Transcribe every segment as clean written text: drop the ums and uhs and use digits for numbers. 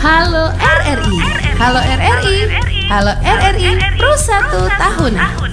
Halo RRI, Halo RRI, Halo RRI Pro 1 tahun.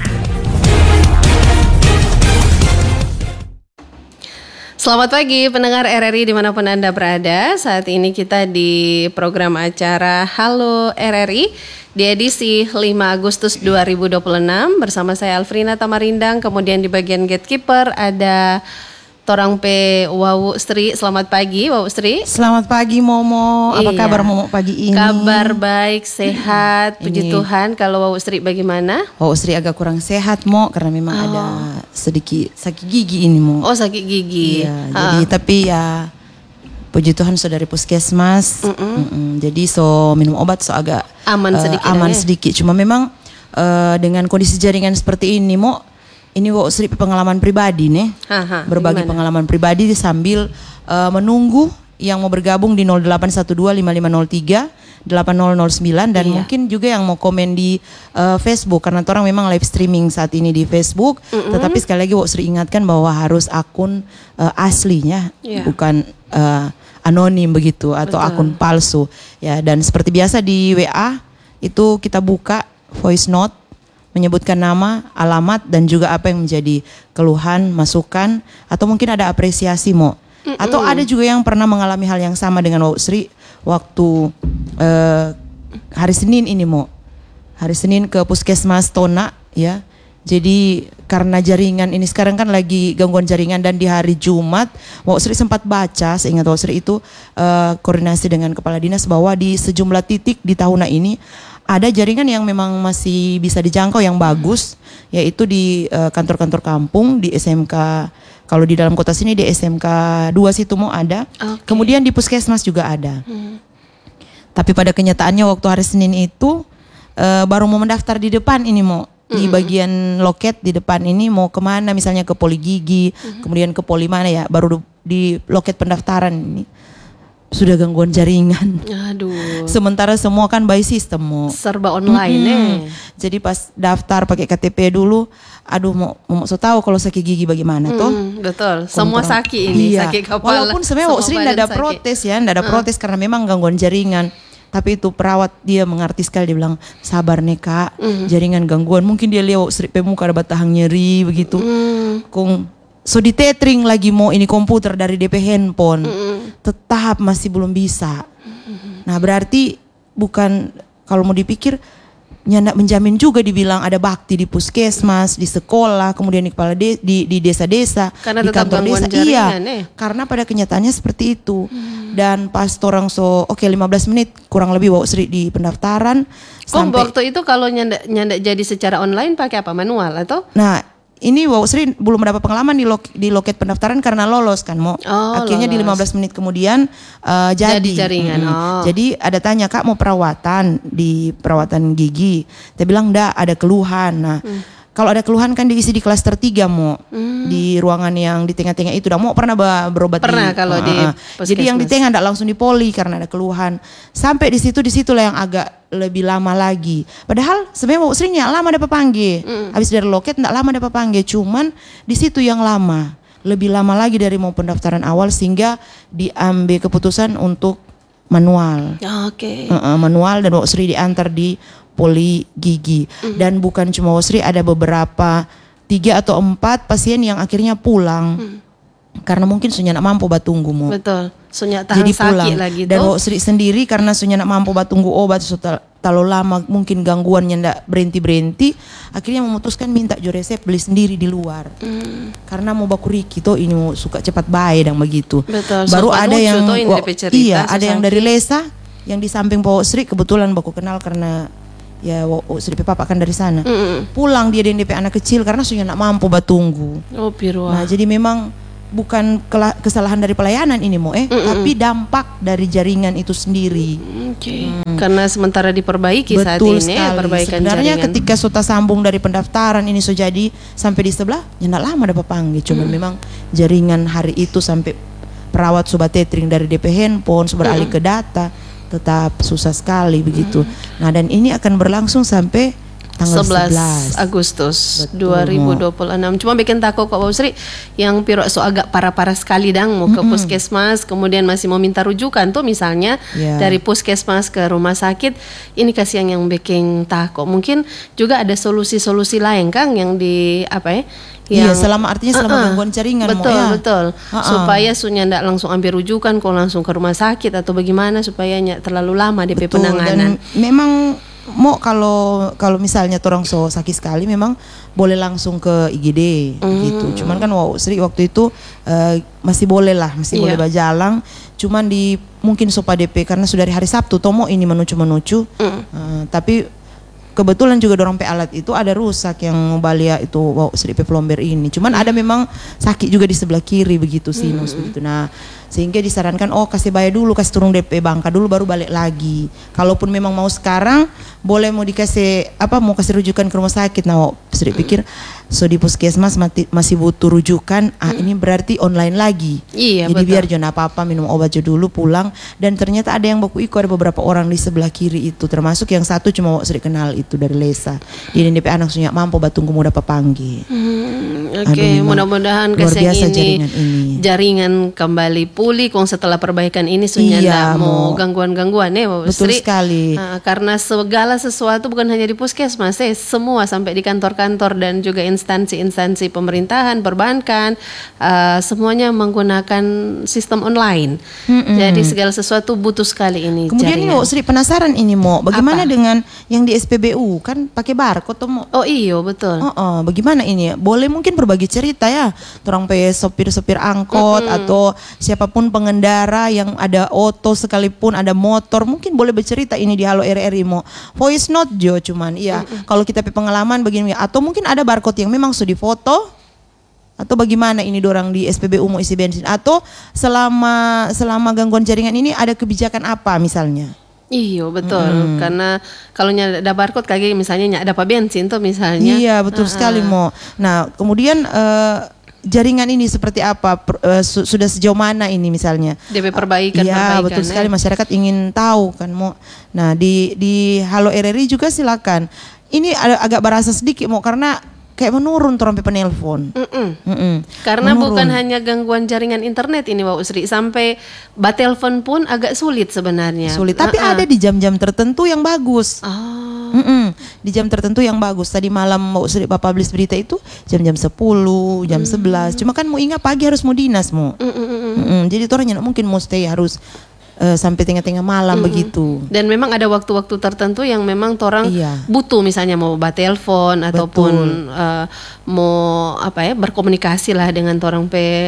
Selamat pagi pendengar RRI dimanapun Anda berada. Saat ini kita di program acara Halo RRI di edisi 5 Agustus 2026 bersama saya Alfrina Tamarindang. Kemudian di bagian gatekeeper ada Torang P. Wawu Sri. Selamat pagi Wawu Sri. Selamat pagi Momo. Apa kabar Momo pagi ini? Kabar baik, sehat, puji Tuhan. Kalau Wawu Sri bagaimana? Wawu Sri agak kurang sehat Mo, karena memang ada sedikit sakit gigi ini Mo. Oh, sakit gigi. Iya, jadi tapi ya puji Tuhan sudah dari puskesmas. Jadi so minum obat so agak aman sedikit. Aman sedikit. Cuma memang dengan kondisi jaringan seperti ini Mo, ini Wawu Sri pengalaman pribadi nih. Berbagi pengalaman pribadi sambil menunggu yang mau bergabung di 08125503 8009 dan mungkin juga yang mau komen di Facebook, karena orang memang live streaming saat ini di Facebook. Tetapi sekali lagi Wawu Sri ingatkan bahwa harus akun aslinya, bukan anonim begitu atau akun palsu ya. Dan seperti biasa di WA itu kita buka voice note menyebutkan nama, alamat, dan juga apa yang menjadi keluhan, masukan, atau mungkin ada apresiasi Mo. Atau ada juga yang pernah mengalami hal yang sama dengan Wawu Sri waktu hari Senin ini Mo. Hari Senin ke Puskesmas Tona ya. Jadi karena jaringan ini sekarang kan lagi gangguan jaringan, dan di hari Jumat Wawu Sri sempat baca, seingat Wawu Sri itu koordinasi dengan kepala dinas bahwa di sejumlah titik di Tahuna ini ada jaringan yang memang masih bisa dijangkau yang bagus, yaitu di kantor-kantor kampung, di SMK, kalau di dalam kota sini di SMK 2 situ mau ada, kemudian di puskesmas juga ada. Tapi pada kenyataannya waktu hari Senin itu baru mau mendaftar di depan ini mau, di bagian loket di depan ini mau kemana, misalnya ke Poli Gigi, kemudian ke Poli mana ya, baru di loket pendaftaran ini sudah gangguan jaringan. Aduh. Sementara semua kan by system Mo. Serba online Jadi pas daftar pakai KTP dulu, aduh mau so tahu kalau sakit gigi bagaimana toh? Betul. Semua sakit ini, sakit kepala. Walaupun sebenarnya Wawu Sri enggak ada protes ya, enggak ada protes karena memang gangguan jaringan. Tapi itu perawat dia mengerti sekali, dia bilang sabar nih Kak, jaringan gangguan. Mungkin dia lihat Wawu Sri pemuka ada batang nyeri begitu. Kung so di tethering lagi mau ini komputer dari DP handphone, tetap masih belum bisa. Nah berarti bukan, kalau mau dipikir nyandak menjamin juga dibilang ada bakti di puskesmas, di sekolah, kemudian di kepala di desa-desa, karena di kantor desa. Jaringan, karena pada kenyataannya seperti itu. Dan pas orang 15 menit kurang lebih Wawu Sri di pendaftaran. Sampai waktu itu kalau nyandak jadi secara online pakai apa, manual atau? Nah ini Wawu Sri belum mendapat pengalaman di loket pendaftaran karena lolos kan Mo. Akhirnya lolos. Di 15 menit kemudian jadi jaringan. Jadi ada tanya, Kak mau perawatan di perawatan gigi. Dia bilang enggak, ada keluhan. Nah kalau ada keluhan kan diisi di klaster 3 Mo. Di ruangan yang di tengah-tengah itu. Mau pernah berobat kalau di jadi yang di tengah enggak langsung di poli karena ada keluhan. Sampai disitulah yang agak lebih lama lagi. Padahal sebenarnya Wawu Sri lama dapat panggil. Habis dari loket enggak lama dapat panggil, cuman di situ yang lama. Lebih lama lagi dari mau pendaftaran awal sehingga diambil keputusan untuk manual. Manual, dan Wawu Sri diantar di Poli Gigi. Dan bukan cuma Wawu Sri, ada beberapa 3 atau 4 pasien yang akhirnya pulang. Karena mungkin sunya nak mampu batunggu Mo. Betul. Sunya tahan jadi sakit pulang lagi tuh. Dan Wawu Sri sendiri karena sunya nak mampu batunggu obat terlalu lama, mungkin gangguannya ndak berhenti, akhirnya memutuskan minta jo resep beli sendiri di luar. Karena mau baku Riki toh ini mau suka cepat baik dan begitu. Betul. Baru ada yang ada yang dari Lesa yang di samping Wawu Sri, kebetulan baku kenal karena ya Wawu Sri papa kan dari sana. Pulang dia dengan DP anak kecil karena sunya nak mampu batunggu. Nah jadi memang bukan kesalahan dari pelayanan ini Mo tapi dampak dari jaringan itu sendiri. Karena sementara diperbaiki. Betul saat ini sekali. Perbaikan sebenarnya jaringan. ketika sudah sambung dari pendaftaran ini so jadi sampai di sebelah nyendak lama dapat panggil. Cuma memang jaringan hari itu sampai perawat coba tethering dari DP handphone beralih ke data, tetap susah sekali begitu. Nah dan ini akan berlangsung sampai Tanggal 11 Agustus. Betul, 2026. Cuma bikin takut kok Pak Sri, yang piro so agak parah-parah sekali dang mau ke puskesmas, kemudian masih mau minta rujukan tuh misalnya dari puskesmas ke rumah sakit. Ini kasihan yang bikin takut. Mungkin juga ada solusi-solusi lain Kang yang di apa ya? Yang, selama gangguan jaringan. Betul. Supaya sunya ndak langsung ambil rujukan, kok langsung ke rumah sakit atau bagaimana supaya nyak terlalu lama DP penanganan. Dan memang mau kalau misalnya orang so sakit sekali memang boleh langsung ke IGD gitu. Cuman kan Sri waktu itu masih boleh boleh berjalan. Cuman di mungkin sopa DP karena sudah hari Sabtu tomo ini menuju. Tapi kebetulan juga dorong alat itu ada rusak yang balia itu Sri plomber ini. Cuman ada memang sakit juga di sebelah kiri begitu sinus begitu. Nah, sehingga disarankan kasih bayar dulu, kasih turun DP bangka dulu baru balik lagi. Kalaupun memang mau sekarang boleh mau dikasih mau kasih rujukan ke rumah sakit. Nah, Sri pikir so di puskesmas masih butuh rujukan. Ini berarti online lagi. Iya, jadi betul. biar jangan apa-apa minum obat dulu pulang. Dan ternyata ada yang baku ada beberapa orang di sebelah kiri itu, termasuk yang satu cuma Sri kenal itu dari Lesa. Dia DP anak sunya mampu batungku muda papanggi. Oke, mudah-mudahan kesyang ini jaringan kembali pulih kong setelah perbaikan ini sunya ndak mau gangguan-gangguan Betul Sri. sekali. Karena segala sesuatu bukan hanya di puskesmas, semua sampai di kantor-kantor dan juga instansi-instansi pemerintahan, perbankan, semuanya menggunakan sistem online. Jadi segala sesuatu butuh sekali ini. Kemudian ini Sri penasaran ini bagaimana dengan yang di SPBU kan pakai barcode tuh Oh iya betul. Bagaimana ini? Boleh mungkin berbagi cerita ya, orang sopir-sopir angkot atau siapapun pengendara yang ada oto sekalipun ada motor, mungkin boleh bercerita ini di Halo RRI voice note cuman kalau kita pengalaman begini atau mungkin ada barcode yang memang sudah difoto atau bagaimana ini dorang di SPBU mau isi bensin atau selama gangguan jaringan ini ada kebijakan apa misalnya? Iya betul, karena kalau ada barcode kayak misalnya ada apa bensin tuh misalnya. Iya betul sekali Nah kemudian jaringan ini seperti apa? Sudah sejauh mana ini misalnya? DP perbaikan. Iya betul sekali, masyarakat ingin tahu kan Nah di Halo RRI juga silakan. Ini agak berasa sedikit karena kayak menurun sampai penelpon. Karena bukan hanya gangguan jaringan internet ini Pak Usri, sampai batelpon pun agak sulit sebenarnya. Tapi ada di jam-jam tertentu yang bagus. Di jam tertentu yang bagus. Tadi malam Mbak Usri publish berita itu jam-jam 10, jam 11. Cuma kan mau ingat pagi harus mau dinas jadi orangnya mungkin mau stay harus sampai tengah-tengah malam begitu. Dan memang ada waktu-waktu tertentu yang memang orang butuh, misalnya mau batelpon ataupun mau berkomunikasi lah dengan orang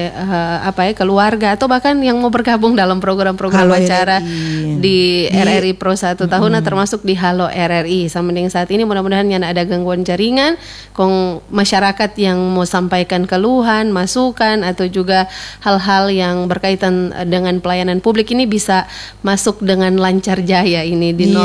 keluarga atau bahkan yang mau bergabung dalam program-program acara di RRI Pro 1 tahun termasuk di Halo RRI. Sampai dengan saat ini mudah-mudahan yang ada gangguan jaringan, masyarakat yang mau sampaikan keluhan, masukan atau juga hal-hal yang berkaitan dengan pelayanan publik ini bisa masuk dengan lancar jaya ini di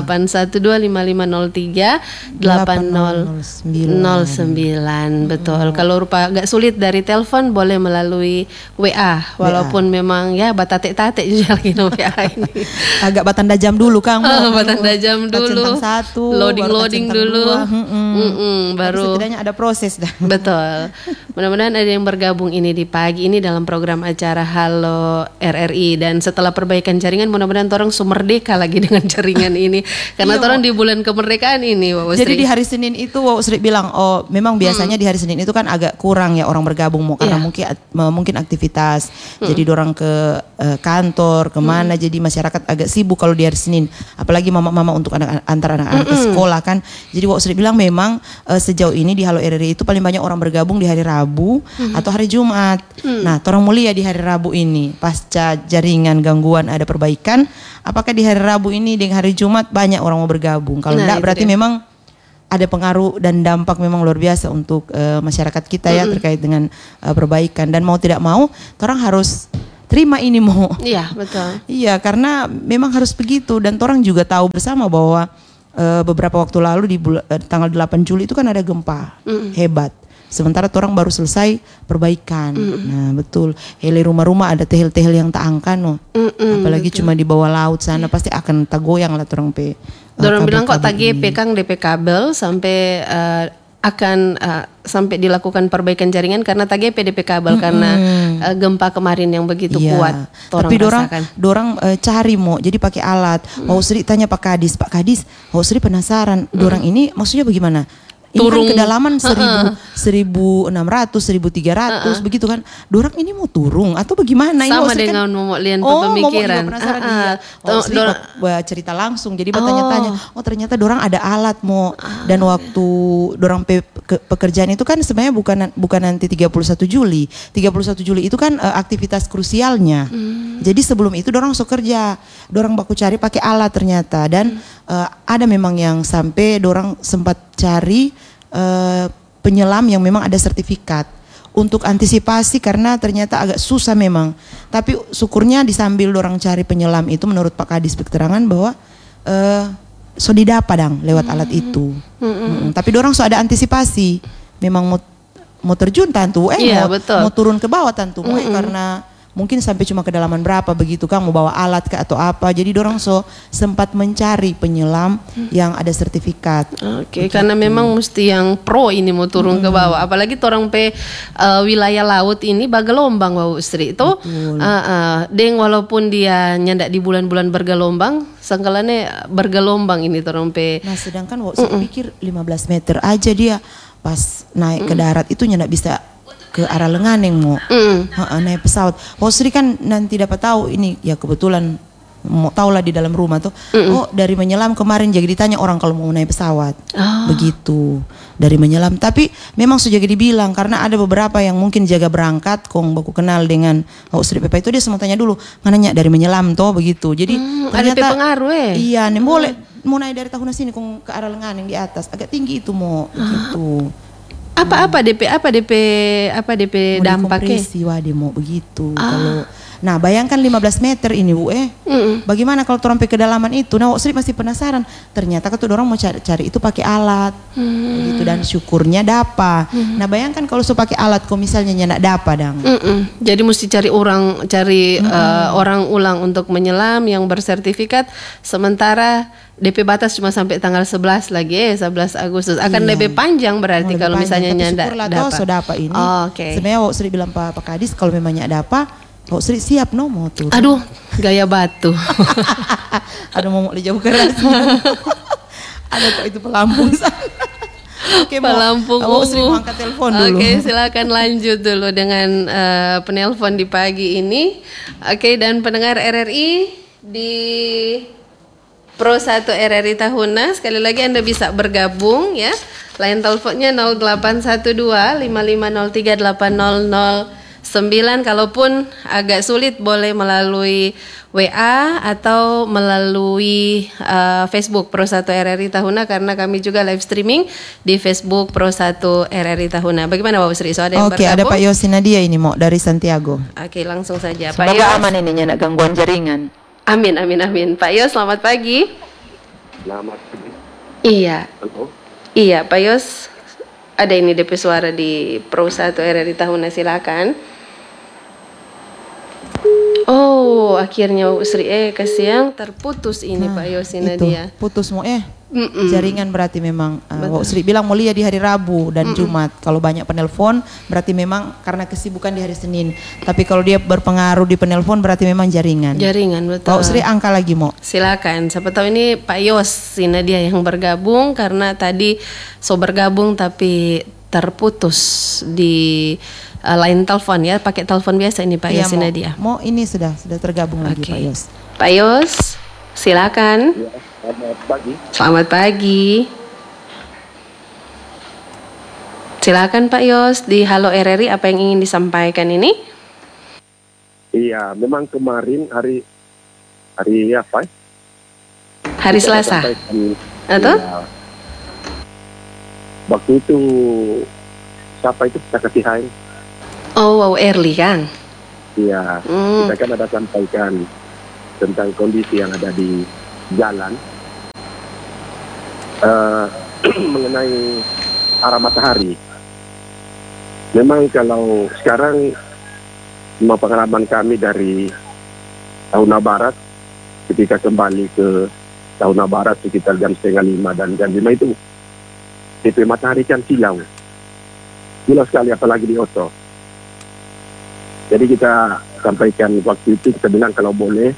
081255038009. Betul. Kalau rupa agak sulit dari telepon boleh melalui WA walaupun memang batate-tate juga lagi WA ini. Agak batanda jam dulu Kang. Batanda jam dulu. Loading dulu. Baru setidaknya ada proses dah. Betul. Mudah-mudahan ada yang bergabung ini di pagi ini dalam program acara Halo RRI, dan setelah perbaikan jaringan mudah-mudahan orang sumerdeka lagi dengan jaringan ini karena orang di bulan kemerdekaan ini Jadi di hari Senin itu Sri bilang memang biasanya di hari Senin itu kan agak kurang ya orang bergabung karena mungkin aktivitas jadi orang ke kantor kemana jadi masyarakat agak sibuk kalau di hari Senin, apalagi mama-mama untuk anak-anak ke sekolah kan. Jadi Sri bilang memang sejauh ini di Halo RRI itu paling banyak orang bergabung di hari Rabu atau hari Jumat. Nah orang mulia di hari Rabu ini pasca jaringan gangguan ada perbaikan, apakah di hari Rabu ini dengan hari Jumat banyak orang mau bergabung? Kalau enggak berarti memang ada pengaruh dan dampak memang luar biasa untuk masyarakat kita terkait dengan perbaikan, dan mau tidak mau orang harus terima ini Iya betul. Iya karena memang harus begitu, dan orang juga tahu bersama bahwa beberapa waktu lalu di tanggal 8 Juli itu kan ada gempa hebat. Sementara orang baru selesai perbaikan. Nah betul. Hele rumah-rumah ada tehel-tehel yang tak angkan no. Apalagi cuma di bawah laut sana pasti akan tagoyang lah orang pe. Dorang bilang kok TGP Kang DP kabel sampai akan sampai dilakukan perbaikan jaringan karena TGP DP kabel karena gempa kemarin yang begitu kuat. Tapi dorang cari mau jadi pakai alat. Mau Sri tanya Pak Kadis, mau Sri penasaran, dorang ini maksudnya bagaimana? Ini kan kedalaman 1.600, 1.300 begitu kan. Dorang ini mau turun atau bagaimana? Sama ini dengan mau lian pemikiran. Sri cerita langsung. Jadi bertanya-tanya. Ternyata dorang ada alat mau. Dan waktu dorang pekerjaan itu kan sebenarnya bukan nanti 31 Juli. 31 Juli itu kan aktivitas krusialnya. Jadi sebelum itu dorang so kerja. Dorang baku cari pakai alat ternyata. Dan ada memang yang sampai dorang sempat cari penyelam yang memang ada sertifikat untuk antisipasi karena ternyata agak susah memang. Tapi syukurnya disambil dorang cari penyelam itu menurut Pak Kadis keterangan bahwa so didapat dang lewat alat itu. Tapi dorang so ada antisipasi. Memang mau terjun tentu mau turun ke bawah tentu karena mungkin sampai cuma kedalaman berapa begitu kan, mau bawa alat ke atau apa. Jadi dorang so sempat mencari penyelam yang ada sertifikat. Oke, karena memang mesti yang pro ini mau turun ke bawah. Apalagi orang wilayah laut ini bagelombang Wau Sri itu. Deng walaupun dia nyandak di bulan-bulan bergelombang, sangkalannya bergelombang ini orang pe. Nah, sedangkan Wau Sri pikir 15 meter aja dia pas naik ke darat itu nyandak bisa ke arah Lenganeng mau naik pesawat. Sri kan nanti dapat tahu ini ya kebetulan mau tahu lah di dalam rumah tuh. Dari menyelam kemarin jadi ditanya orang kalau mau naik pesawat. Begitu dari menyelam. Tapi memang sudah jadi dibilang karena ada beberapa yang mungkin jaga berangkat kong baku kenal dengan Sri Pepa itu dia semua tanya dulu nanya dari menyelam toh begitu. Jadi ternyata ada pengaruh Iya nih boleh mau naik dari tahun sini kong ke arah Lenganeng di atas agak tinggi itu mau begitu. Apa DP dampaknya? Mau begitu. Kalau nah bayangkan 15 meter ini Bu bagaimana kalau orang ke kedalaman itu? Nah Sri masih penasaran. Ternyata kan orang mau cari itu pakai alat. Begitu dan syukurnya dapat. Nah bayangkan kalau pakai alat kok misalnya nyak dapat dang. Jadi mesti cari orang ulang untuk menyelam yang bersertifikat. Sementara DP batas cuma sampai tanggal 11 lagi 11 Agustus. Akan lebih panjang berarti kalau misalnya nyandak dapat ini. Sebenarnya Wak Sri bilang Pak Kadis kalau memangnya dapat Wak Sri siap mau turun. Aduh, gaya batu. Aduh mau jauh keras. Ada kok itu pelampung sana. Pelampung Wak Sri mau angkat telepon dulu. Silakan lanjut dulu dengan penelpon di pagi ini. Dan pendengar RRI di Pro 1 RRI Tahuna, sekali lagi Anda bisa bergabung ya. Line teleponnya 0812 5503 8009. Kalaupun agak sulit boleh melalui WA atau melalui Facebook Pro 1 RRI Tahuna karena kami juga live streaming di Facebook Pro 1 RRI Tahuna. Bagaimana Pak Sri? So ada yang bergabung? Ada Pak Yosi Nadia ini mau dari Santiago. Langsung saja Pak Yos. Semoga aman ini nyak gangguan jaringan. Amin. Pak Yos, selamat pagi. Selamat pagi. Iya. Halo. Iya, Pak Yos. Ada ini DP suara di Pro 1 RRI Tahuna, silakan. Akhirnya Sri kasihan terputus ini Pak Yos Nadia. Putus mau jaringan berarti memang Sri bilang mau lihat di hari Rabu dan Jumat. Kalau banyak penelpon berarti memang karena kesibukan di hari Senin. Tapi kalau dia berpengaruh di penelpon berarti memang jaringan. Betul. Sri angka lagi mau. Silakan. Siapa tahu ini Pak Yos Nadia yang bergabung karena tadi bergabung tapi terputus di line telepon ya, pakai telepon biasa ini Pak Yos Nadia. Mau ini sudah tergabung lagi Pak Yos. Pak Yos, silakan. Ya, selamat pagi. Selamat pagi. Silakan Pak Yos di Halo RRI, apa yang ingin disampaikan ini? Iya, memang kemarin hari apa? Hari Selasa. Atau? Ya, waktu itu siapa itu kita kasih hai? Early Kang. Iya, kita kan ada sampaikan tentang kondisi yang ada di jalan mengenai arah matahari. Memang kalau sekarang semua pengalaman kami dari Tahuna Barat, ketika kembali ke Tahuna Barat sekitar jam 4:30 dan jam 5 itu, DP matahari kan silau. Silau sekali apalagi di Oto. Jadi kita sampaikan waktu itu, kita bilang kalau boleh,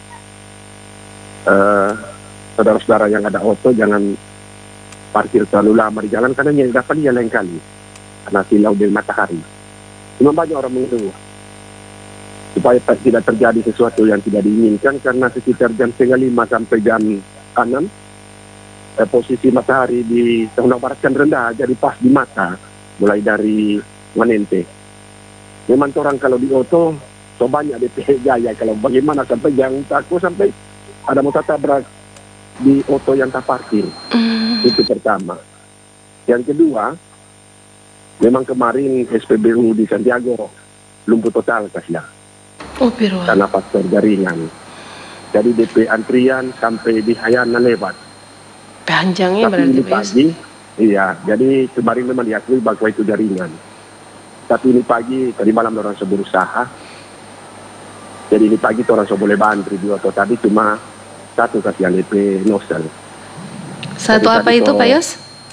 saudara-saudara yang ada Oto jangan parkir terlalu lama di jalan karena yang dapat dia lain kali. Karena silau dari matahari. Cuma banyak orang mengeluh supaya tidak terjadi sesuatu yang tidak diinginkan, karena sekitar jam 4:30 sampai jam 6 posisi matahari di Tahuna Barat kan rendah, jadi pas di mata mulai dari Manente. Memang orang kalau di Oto so banyak DP gaya kalau bagaimana sampai yang takut sampai ada motor tabrak di Oto yang tak parkir. Itu pertama. Yang kedua, memang kemarin SPBU di Santiago lumpuh total kasih karena faktor jaringan. Jadi DP antrian sampai di Hayana lewat. Panjangnya Tapi berarti ini pagi, iya. Jadi kemarin memang diakui bahwa itu jaringan. Tapi ini pagi, tadi malam orang sudah berusaha. Jadi ini pagi orang sudah boleh bantri di Oto tadi cuma satu kasih DP nosel. Satu Jadi apa itu Pak Yos?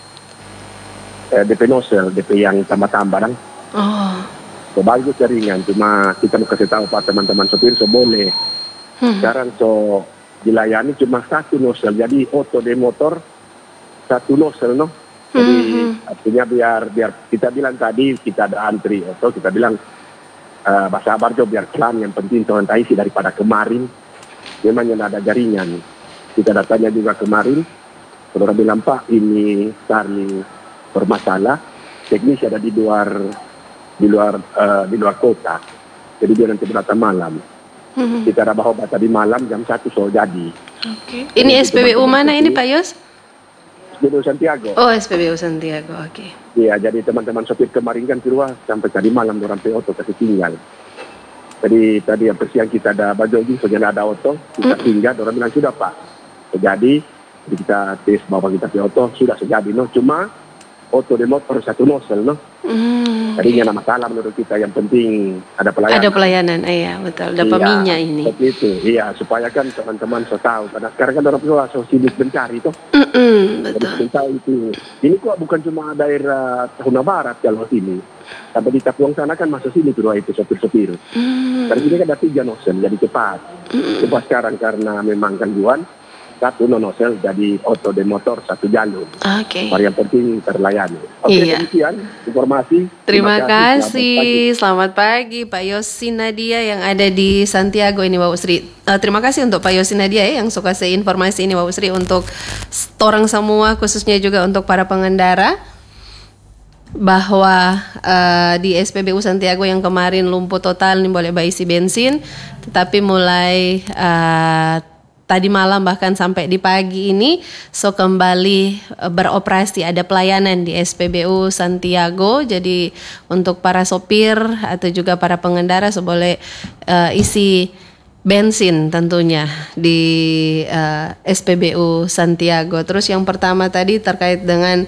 DP nosel, DP yang tambah-tambah kan. Oh. So bagus jaringan, cuma kita mau kasih tahu Pak teman-teman sopir so boleh. Sekarang so dilayani cuma satu nosel, jadi Oto de motor satu nosel no. Jadi artinya biar kita bilang tadi kita ada antri Oto, kita bilang bahasa Barjo biar pelan, yang penting Tuhan taisi daripada kemarin memang ada jaringan. Kita datanya juga kemarin, saudara bilang Pak ini Starling bermasalah, teknis ada di luar kota, jadi dia nanti datang malam. Kita ada bahwa tadi malam jam 1 so jadi. Oke. Ini SPBU mana ini Pak Yos? SPBU Santiago. Oh, SPBU Santiago, oke. Iya, jadi teman-teman sopir kemarin kan keluar sampai tadi malam orang Oto kasih tinggal. Jadi tadi yang siang kita ada bajogi, soalnya ada Oto, kita tinggal, orang bilang sudah Pak, jadi kita tes bahwa kita Oto sudah sejadi, no. Cuma Oto de motor satu nosel, no. Tadinya ada masalah menurut kita, yang penting ada pelayanan. Ada pelayanan, iya betul. Dapat minyak ini. Seperti itu, iya supaya kan teman-teman so tahu. Karena sekarang kan orang tua so sibuk mencari itu. Betul. Tahu itu. Ini kok bukan cuma daerah Tahuna Barat kalau sini. Sampai di Tapuang sana kan masuk sini tuh itu sopir-sopir. Karena ini kan ada 3 nosel, jadi cepat. Cepat sekarang karena memang gangguan. Satu nonosel jadi Oto de motor satu jalur. Oke. Yang penting terlayani. Oke, demikian informasi. Terima kasih. Selamat pagi Pak Yosi Nadia yang ada di Santiago ini Bapak Sri. Terima kasih untuk Pak Yosi Nadia yang suka kasih informasi ini Bapak Sri untuk orang semua, khususnya juga untuk para pengendara, bahwa di SPBU Santiago yang kemarin lumpuh total ini boleh isi bensin, tetapi mulai tadi malam bahkan sampai di pagi ini so kembali beroperasi, ada pelayanan di SPBU Santiago. Jadi untuk para sopir atau juga para pengendara so boleh isi bensin tentunya di SPBU Santiago. Terus yang pertama tadi terkait dengan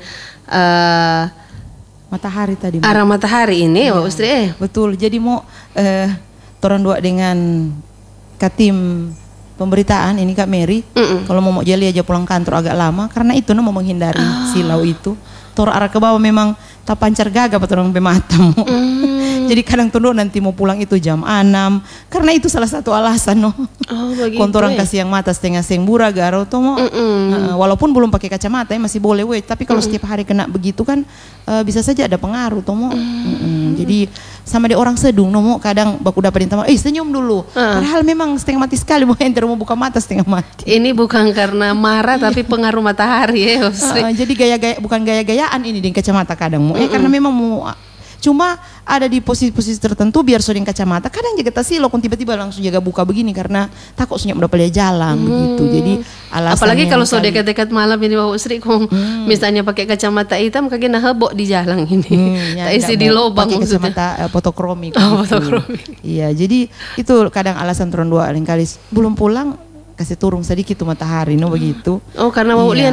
matahari tadi. Arah matahari ini Mbak Ustri. Betul. Jadi mau torang dua dengan Katim pemberitaan ini Kak Mary, kalau mau jeli aja pulang kantor agak lama karena itu mau menghindari silau itu. Tor arah ke bawah memang tak pancar gagah orang pematamu. Jadi kadang tuh nanti mau pulang itu jam 6 karena itu salah satu alasan no. Oh begitu. Kontoran kasih yang mata setengah sembura garo tuh mau. Walaupun belum pakai kacamata masih boleh tapi kalau setiap hari kena begitu kan bisa saja ada pengaruh tuh mau. Jadi sama dia orang sedung no kadang baku dapat tamu, senyum dulu. Padahal memang setengah mati sekali mau enter mau buka mata setengah mati. Ini bukan karena marah tapi pengaruh matahari ya. Jadi gaya-gaya bukan gaya-gayaan ini di kacamata kadang mau karena memang mau cuma ada di posisi-posisi tertentu biar soding kacamata kadang jaga tasilo kon tiba-tiba langsung jaga buka begini karena takut senyap udah pelih jalan begitu. Jadi alasan apalagi kalau so dekat-dekat malam ini Bapak Usri kong misalnya pakai kacamata hitam kaki nah hebok di jalan ini. Tak isi di lubang pakai kacamata fotokromi. Iya, jadi itu kadang alasan turun dua lain kali belum pulang kasih turun sedikit tuh matahari no begitu. Oh karena mau lihat